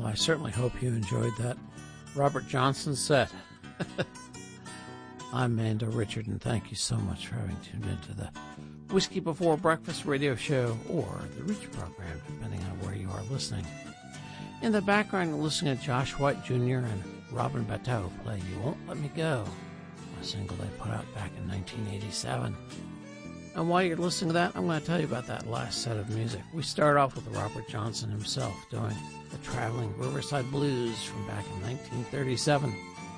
I certainly hope you enjoyed that Robert Johnson set. I'm Mando Richard, and thank you so much for having tuned into the Whiskey Before Breakfast radio show, or the Reach program, depending on where you are listening. In the background, you're listening to Josh White Jr. and Robin Bateau play You Won't Let Me Go, a single they put out back in 1987. And while you're listening to that, I'm going to tell you about that last set of music. We start off with Robert Johnson himself doing the Traveling Riverside Blues from back in 1937.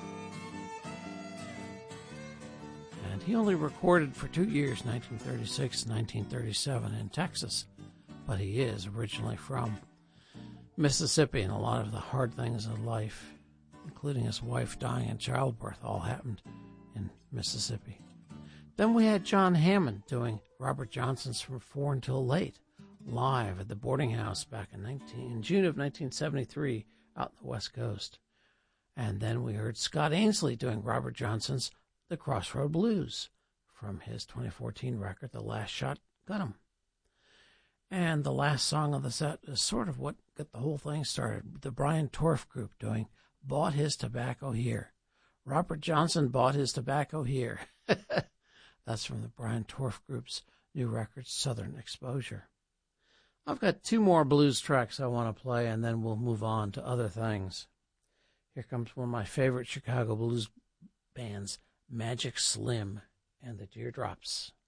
And he only recorded for 2 years, 1936 and 1937, in Texas. But he is originally from Mississippi, and a lot of the hard things in life, including his wife dying in childbirth, all happened in Mississippi. Then we had John Hammond doing Robert Johnson's From 4 Until Late, live at the Boarding House back in June of 1973 out on the West Coast. And then we heard Scott Ainsley doing Robert Johnson's The Crossroad Blues from his 2014 record, The Last Shot Got 'Em. And the last song of the set is sort of what got the whole thing started. The Brian Torff Group doing Bought His Tobacco Here. Robert Johnson bought his tobacco here. That's from the Brian Torff Group's new record, Southern Exposure. I've got 2 more blues tracks I want to play, and then we'll move on to other things. Here comes one of my favorite Chicago blues bands, Magic Slim and the Teardrops.